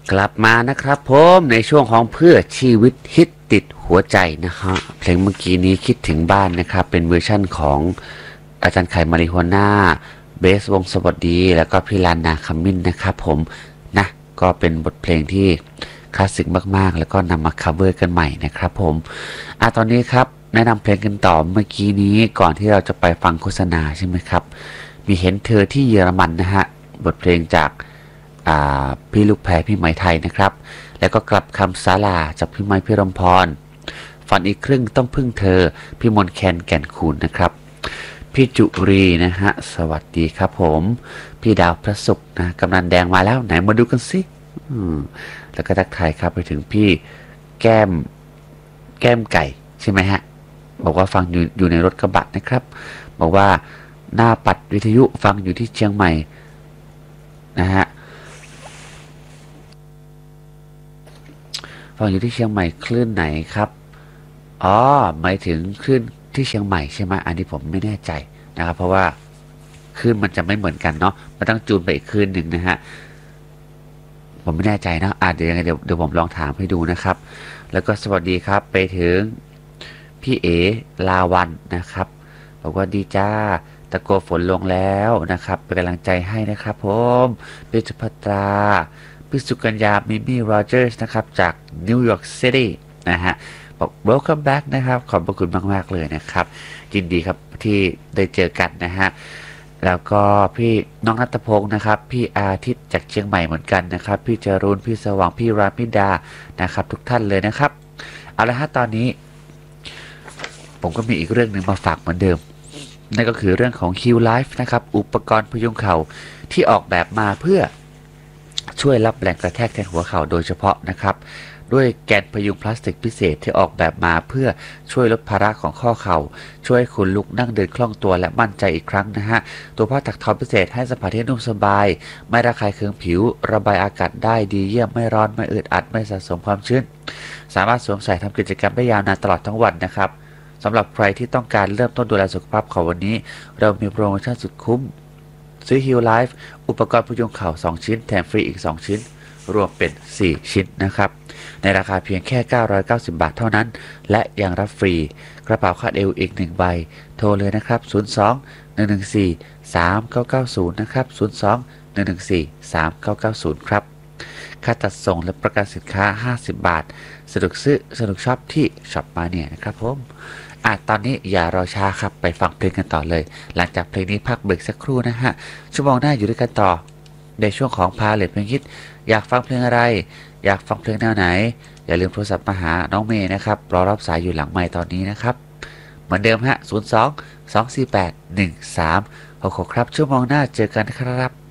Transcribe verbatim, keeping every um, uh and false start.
กลับมานะครับผมในช่วงของเพื่อชีวิตฮิตติดหัวใจนะฮะเพลงเมื่อกี้นี้คิดถึงบ้านนะครับเป็นเวอร์ชั่นของอาจารย์ไข่มาริโฮน่าเบสวงสวัสดีแล้วก็พี่ลานนาคัมมินนะครับผมนะก็เป็นบทเพลงที่คลาสสิกมากๆแล้วก็นำมาคัฟเวอร์กันใหม่นะครับผมอ่ะตอนนี้ครับแนะนำเพลงกันต่อเมื่อกี้นี้ก่อนที่เราจะไปฟังโฆษณาใช่ไหมครับมีเห็นเธอที่เยอรมันนะฮะบทเพลงจากพี่ลูกแพรพี่ไหมไทยนะครับแล้วก็กลับคำสาลาจากพี่ไม้พี่รำพรฝันอีกครึ่งต้องพึ่งเธอพี่มนแคนแก่นคูณนะครับพี่จุรีนะฮะสวัสดีครับผมพี่ดาวพระศุกร์นะกำนันแดงมาแล้วไหนมาดูกันสิแล้วก็ทักทายครับไปถึงพี่แก้มแก้มไก่ใช่ไหมฮะบอกว่าฟังอยู่อยู่ในรถกระบะนะครับบอกว่าหน้าปัดวิทยุฟังอยู่ที่เชียงใหม่นะฮะฟังอยู่ที่เชียงใหม่คลื่นไหนครับอ๋อหมายถึงคลื่นที่เชียงใหม่ใช่ไหมอันนี้ผมไม่แน่ใจนะครับเพราะว่าคลื่นมันจะไม่เหมือนกันเนาะมันต้องจูนไปอีกคลื่นหนึ่งนะฮะผมไม่แน่ใจนะอ่ะเดี๋ยวยังไงเดี๋ยวเดี๋ยวผมลองถามให้ดูนะครับแล้วก็สวัสดีครับไปถึงพี่เอลาวันนะครับบอกว่าดีจ้าตะโกฝนลงแล้วนะครับเป็นกำลังใจให้นะครับผมพี่สุภัตราพี่สุกัญญามิมี่โรเจอร์สนะครับจากนิวยอร์กซิตี้นะฮะบอก welcome back นะครับขอบพระคุณมากๆเลยนะครับยินดีครับที่ได้เจอกันนะฮะแล้วก็พี่น้องนัทพงศ์นะครับพี่อาทิตย์จากเชียงใหม่เหมือนกันนะครับพี่จรูนพี่สว่างพี่รามิดานะครับทุกท่านเลยนะครับเอาละฮะตอนนี้ผมก็มีอีกเรื่องหนึ่งมาฝากเหมือนเดิมนั่นก็คือเรื่องของ Heal Life นะครับอุปกรณ์พยุงเข่าที่ออกแบบมาเพื่อช่วยรับแรงกระแทกแทนหัวเข่าโดยเฉพาะนะครับด้วยแกนพยุงพลาสติกพิเศษที่ออกแบบมาเพื่อช่วยลดภาระของข้อเข่าช่วยให้คุณลุกนั่งเดินคล่องตัวและมั่นใจอีกครั้งนะฮะตัวผ้าถักทอพิเศษให้สัมผัสที่นุ่มสบายไม่ระคายเคืองผิวระบายอากาศได้ดีเยี่ยมไม่ร้อนไม่อึดอัดไม่สะสมความชื้นสามารถสวมใส่ทำกิจกรรมได้ยาวนานตลอดทั้งวันนะครับสำหรับใครที่ต้องการเริ่มต้นดูแลสุขภาพของวันนี้เรามีโปรโมชั่นสุดคุ้มซื้อ Heal Life อุปกรณ์พยุงเข่าสองชิ้นแถมฟรีอีกสองชิ้นรวมเป็นสี่ชิ้นนะครับในราคาเพียงแค่เก้าร้อยเก้าสิบบาทเท่านั้นและยังรับฟรีกระเป๋าคาดเอวอีกหนึ่งใบโทรเลยนะครับศูนย์ สอง หนึ่ง หนึ่ง สี่ สาม เก้า เก้า ศูนย์นะครับศูนย์ สอง หนึ่ง หนึ่ง สี่ สาม เก้า เก้า ศูนย์ครับค่าจัดส่งและประกันสินค้าห้าสิบบาทสนุกซื้อสนุกช็อปที่ช็อปมาเนี่ยนะครับผมอ่ะตอนนี้อย่ารอช้าครับไปฟังเพลงกันต่อเลยหลังจากเพลงนี้พักเบรกสักครู่นะฮะชั่วโมงหน้าอยู่ด้วยกันต่อในช่วงของพาเลทเพลงฮิตอยากฟังเพลงอะไรอยากฟังเพลงแนวไหนอย่าลืมโทรศัพท์มาหาน้องเมย์นะครับรอรับสายอยู่หลังไมค์ตอนนี้นะครับเหมือนเดิมฮะศูนย์ สอง สอง สี่ แปด หนึ่ง สาม หก หกครับชั่วโมงหน้าเจอกันครับ